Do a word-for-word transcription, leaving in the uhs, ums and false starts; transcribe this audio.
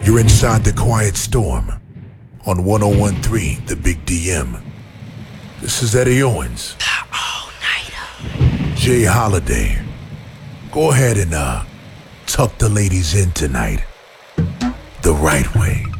You're inside the Quiet Storm on one oh one point three The Big D M. This is Eddie Owens. The all-nighter. Jay Holiday. Go ahead and uh tuck the ladies in tonight. The right way.